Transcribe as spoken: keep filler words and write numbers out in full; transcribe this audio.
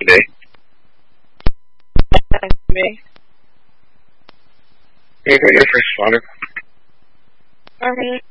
today? Me. You got your first water. Alright.